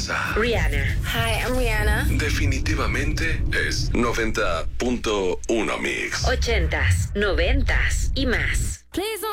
casa. Rihanna. Hi, I'm Rihanna. Definitivamente es 90.1 Mix. 80s, 90s y más. Please don't